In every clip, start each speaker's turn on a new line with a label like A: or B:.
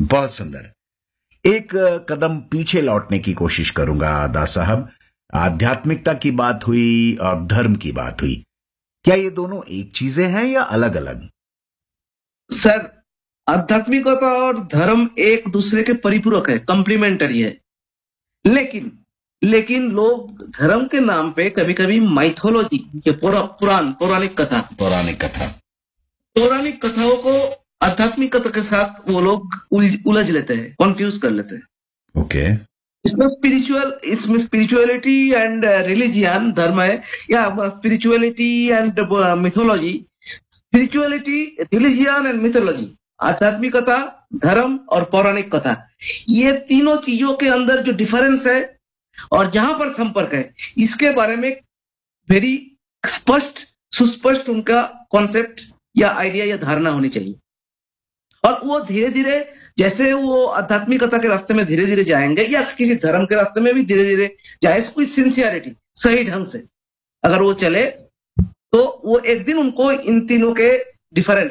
A: बहुत सुंदर। एक कदम पीछे लौटने की कोशिश करूंगा दास साहब। आध्यात्मिकता की बात हुई और धर्म की बात हुई, क्या ये दोनों एक चीजें हैं या अलग अलग?
B: सर, आध्यात्मिकता और धर्म एक दूसरे के परिपूरक है, कॉम्प्लीमेंटरी है। लेकिन लेकिन लोग धर्म के नाम पे कभी कभी माइथोलॉजी के पौराणिक कथा पौराणिक कथाओं को आध्यात्मिकता के साथ वो लोग उलझ लेते हैं, कंफ्यूज कर लेते हैं।
A: ओके।
B: इसमें स्पिरिचुअलिटी एंड रिलीजियन धर्म है, या spirituality and mythology, spirituality, religion and mythology, आध्यात्मिकता, धर्म और पौराणिक कथा, ये तीनों चीजों के अंदर जो डिफरेंस है और जहां पर संपर्क है, इसके बारे में वेरी सुस्पष्ट उनका कॉन्सेप्ट या आइडिया या धारणा होनी चाहिए। और वो धीरे धीरे, जैसे वो आध्यात्मिकता के रास्ते में धीरे धीरे जाएंगे या किसी धर्म के रास्ते में भी धीरे धीरे जाए, विद सिंसियरिटी, सही ढंग से अगर वो चले, तो वो एक दिन उनको इन तीनों के डिफरेंस,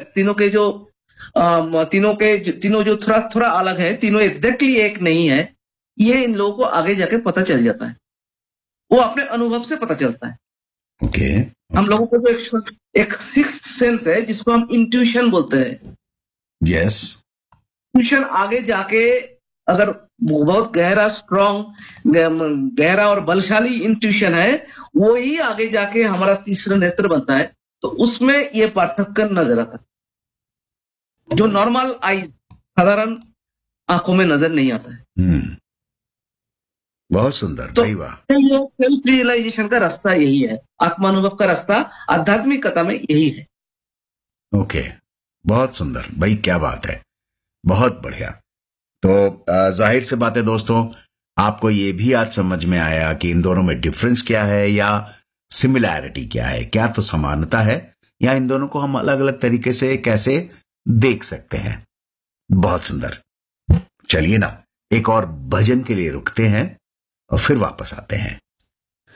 B: तीनों जो थोड़ा थोड़ा अलग है, तीनों एग्जैक्टली एक नहीं है, ये इन लोगों को आगे जाके पता चल जाता है। वो अपने अनुभव से पता चलता है।
A: ओके।
B: हम लोगों को तो एक सिक्स्थ सेंस है जिसको हम इंट्यूशन बोलते हैं।
A: यस।
B: इंट्यूशन आगे जाके अगर बहुत गहरा और बलशाली इंट्यूशन है, वो ही आगे जाके हमारा तीसरा नेत्र बनता है। तो उसमें ये पार्थक्य नजर आता है जो नॉर्मल आईज, साधारण आंखों में नजर नहीं आता है।
A: बहुत सुंदर।
B: तो ये सेल्फ रियलाइजेशन का रास्ता यही है, आत्मानुभव का रास्ता आध्यात्मिकता में यही है।
A: ओके, बहुत सुंदर भाई, क्या बात है, बहुत बढ़िया। तो जाहिर सी बात है दोस्तों, आपको ये भी आज समझ में आया कि इन दोनों में डिफरेंस क्या है या सिमिलैरिटी क्या है, क्या तो समानता है, या इन दोनों को हम अलग अलग तरीके से कैसे देख सकते हैं। बहुत सुंदर। चलिए ना, एक और भजन के लिए रुकते हैं और फिर वापस आते हैं।